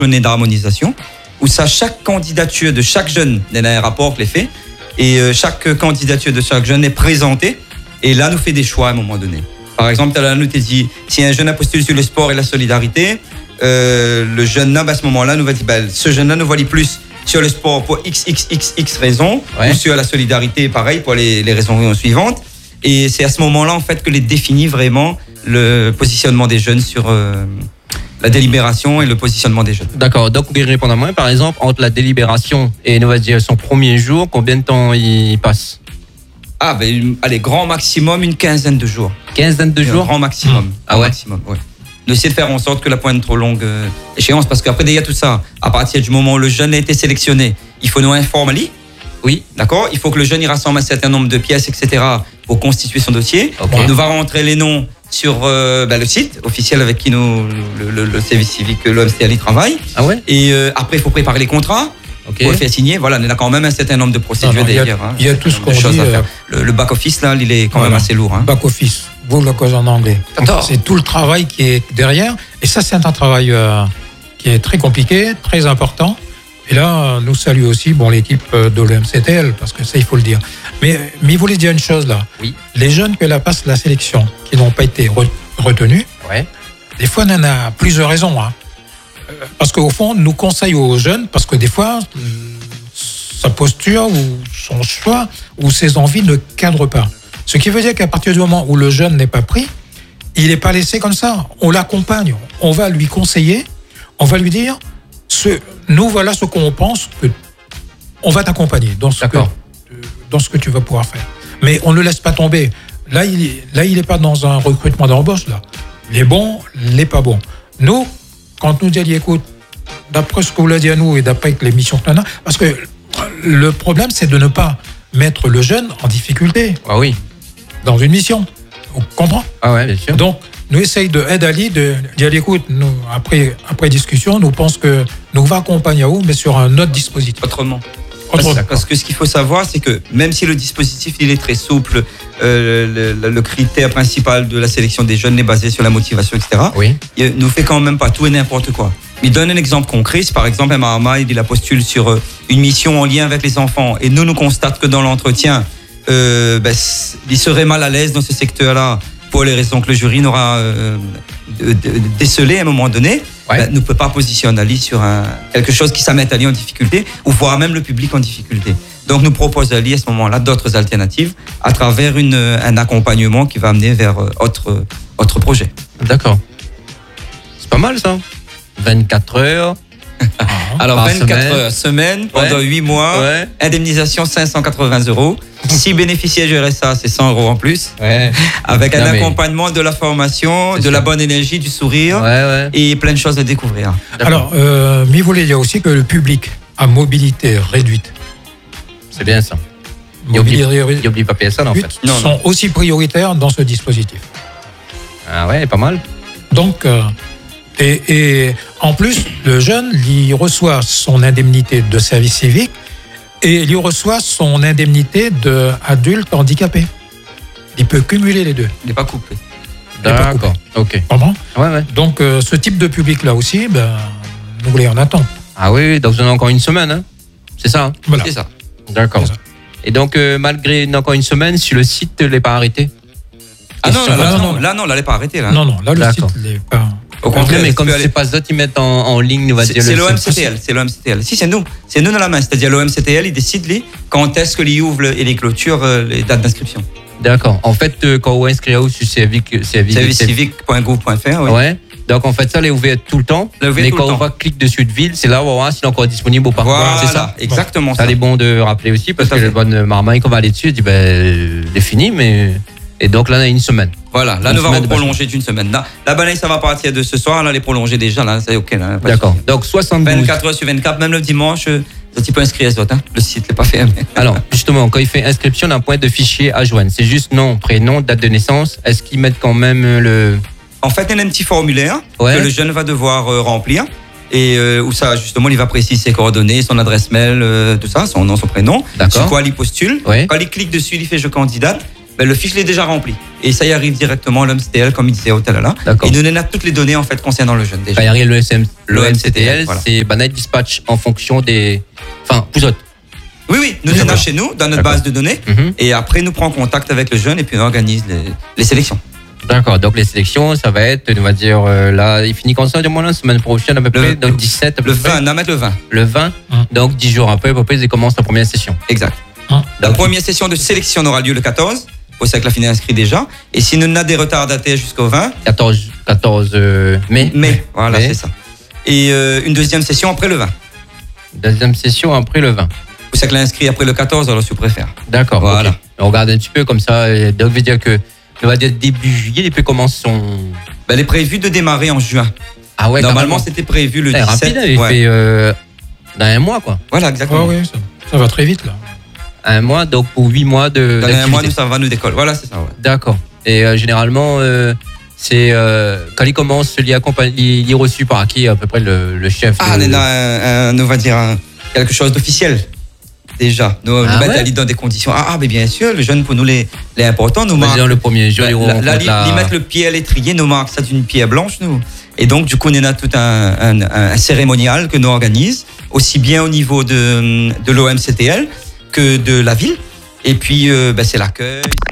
journée d'harmonisation, où ça, chaque candidature de chaque jeune, il y a un rapport que les fait, et chaque candidature de chaque jeune est présentée, et là, nous fait des choix à un moment donné. Par exemple, là, nous te dit, si un jeune a postulé sur le sport et la solidarité, le jeune là, à ce moment-là, nous va dire, ce jeune-là nous valide plus sur le sport pour XXXX raisons, ou sur la solidarité, pareil, pour les raisons suivantes. Et c'est à ce moment-là, en fait, que les définit vraiment le positionnement des jeunes sur la délibération et le positionnement des jeunes. D'accord. Donc, vous pouvez répondre à moi, par exemple, entre la délibération et, on va dire, son premier jour, combien de temps il passe? Allez, grand maximum, une quinzaine de jours. Quinzaine de jours? Grand maximum. Ah ouais? Maximum, ouais. D'essayer de faire en sorte que la pointe trop longue échéance, parce qu'après, il y a tout ça. À partir du moment où le jeune a été sélectionné, il faut nous informer. Oui. D'accord. Il faut que le jeune y rassemble un certain nombre de pièces, etc., pour constituer son dossier. Okay. On va rentrer les noms sur le site officiel avec qui le service civique, l'OMCL, travaille. Ah ouais. Et après, il faut préparer les contrats. Okay. Pour le faire signer. Voilà, on a quand même un certain nombre de procédures derrière. Il y a tout ce qu'on dit. Le back-office, là, il est quand même assez lourd. Back-office, vous le cause en anglais. C'est tout le travail qui est derrière. Et ça, c'est un travail qui est très compliqué, très important. Et là, nous saluons aussi l'équipe de l'OMCTL, parce que ça, il faut le dire. Mais il voulait dire une chose, là. Oui. Les jeunes que la passe la sélection, qui n'ont pas été retenus, des fois, on en a plusieurs raisons. Parce qu'au fond, nous conseillons aux jeunes, parce que des fois, sa posture ou son choix ou ses envies ne cadrent pas. Ce qui veut dire qu'à partir du moment où le jeune n'est pas pris, il n'est pas laissé comme ça. On l'accompagne, on va lui conseiller, on va lui dire, nous voilà ce qu'on pense, on va t'accompagner dans ce que tu vas pouvoir faire. Mais on ne le laisse pas tomber. Là, il n'est pas dans un recrutement d'embauche. Là. Il est bon, il n'est pas bon. Nous, quand nous disons, écoute, d'après ce que vous l'avez dit à nous et d'après les missions que l'on a, parce que le problème, c'est de ne pas mettre le jeune en difficulté. Ah oui. Dans une mission. Vous comprenez? Ah ouais, bien sûr. Donc, nous essayons d'aider Ali, de dire, écoute, nous, après discussion, nous pensons que nous va accompagner à vous, mais sur un autre dispositif. Autrement. Parce que ce qu'il faut savoir, c'est que même si le dispositif il est très souple, le critère principal de la sélection des jeunes est basé sur la motivation, etc. Oui. Il ne fait quand même pas tout et n'importe quoi. Il donne un exemple concret. Si par exemple un Mahama, il la postule sur une mission en lien avec les enfants, et nous constate que dans l'entretien, il serait mal à l'aise dans ce secteur-là pour les raisons que le jury n'aura décelé à un moment donné. Ne peut pas positionner Ali sur quelque chose qui met Ali en difficulté, ou voire même le public en difficulté. Donc nous propose Ali à ce moment-là d'autres alternatives à travers un accompagnement qui va amener vers autre projet. D'accord. C'est pas mal ça. 24 heures. Alors 24 heures semaine pendant 8 mois, indemnisation 580 €. Si bénéficiaire du RSA, c'est 100 € en plus. Avec un accompagnement de la formation, de la bonne énergie, du sourire et plein de choses à découvrir. Alors, mais il voulait dire aussi que le public à mobilité réduite. C'est bien ça. Il n'oublie pas PSA en fait. Sont aussi prioritaires dans ce dispositif. Ah ouais, pas mal. Donc, et en plus, le jeune, il reçoit son indemnité de service civique et il reçoit son indemnité d'adulte handicapé. Il peut cumuler les deux. Il n'est pas couplé. D'accord, ok. Comment ? Ouais. Donc, ce type de public-là aussi, nous voulons en attendre. Ah oui, donc vous en avez encore une semaine, hein ? C'est ça, hein ? Voilà. C'est ça. D'accord. Et donc, malgré encore une semaine, sur le site, il n'est pas arrêté ? Là, il n'est pas arrêté. Là. Non, là, le site n'est pas... Au contraire, mais comme c'est pas d'autres, ils mettent en ligne, on va dire. C'est l'OMCTL, c'est l'OMCTL. Si, c'est nous dans la main. C'est-à-dire l'OMCTL, il décide quand est-ce que les ouvre et les clôtures les dates d'inscription. D'accord. En fait, quand vous inscrivez sur servicecivique.gouv.fr, oui. Ouais. Donc en fait, ça, elle est ouverte tout le temps. Mais quand on va cliquer dessus de ville, c'est là où on va voir s'il est encore disponible ou pas. Voilà, c'est ça. Exactement. Ça, c'est bon de rappeler aussi parce que le bonne marmaille qu'on va aller dessus, dit c'est fini, mais. Et donc là, on a une semaine. Voilà, là, nous allons prolonger d'une semaine. Là, la balaye, ça va partir de ce soir. Là, elle est prolongée déjà. Là, c'est OK. Là, d'accord. Donc 72. 24 heures sur 24, même le dimanche, tu peux inscrire les autres. Le site n'est pas fermé. Alors, justement, quand il fait inscription d'un point de fichier à joindre, c'est juste nom, prénom, date de naissance. Est-ce qu'ils mettent quand même le. En fait, il y a un petit formulaire que le jeune va devoir remplir. Et où ça, justement, il va préciser ses coordonnées, son adresse mail, tout ça, son nom, son prénom. D'accord. Sur quoi il postule. Quand il clique dessus, il fait je candidate. ben, le fichier est déjà rempli. Et ça y arrive directement à l'OMCTL, comme il disait au là. D'accord. Il nous donne toutes les données en fait concernant le jeune déjà. Quand il arrive l'OMCTL, voilà. c'est Night Dispatch en fonction des. Enfin, vous autres. Oui, nous sommes chez nous, dans notre base de données, et après nous prend contact avec le jeune et puis on organise les sélections. D'accord, donc les sélections, ça va être, on va dire, là, il finit quand ça, du moins la semaine prochaine à peu près, donc 17 à peu près. 20, on va mettre le 20. Le 20, donc 10 jours après, à peu près, ils commencent la première session. Exact. La première session de sélection aura lieu le 14, pour ça que la finale est inscrite déjà, et si nous avons des retardataires jusqu'au 20. 14 mai. Voilà, c'est ça. Et une deuxième session après le 20. Deuxième session après le 20. Pour ça que l'inscrit après le 14, alors si vous préférez. D'accord, voilà. Okay. On regarde un petit peu comme ça, donc veut dire que on va dire début juillet, les prix commencent son. Ben, elle est prévue de démarrer en juin. Ah ouais. Normalement, c'était prévu le 17. Rapide, il fait dans un mois quoi. Voilà, exactement. Oui, ça va très vite là. Un mois, donc pour 8 mois de. Dans un mois, ça va nous décoller. Voilà, c'est ça. Ouais. D'accord. Et généralement, c'est quand il commence, il est reçu par qui à peu près le chef. Ah, on a on va dire quelque chose d'officiel. Déjà, nous mettre dans des conditions. Mais bien sûr, le jeune pour nous les importants. Nous marque le premier jour, ils mettent le pied à l'étrier, nous marque ça d'une pierre blanche, nous. Et donc, du coup, on a tout un cérémonial que nous organise, aussi bien au niveau de l'OMCTL que de la ville. Et puis, c'est l'accueil.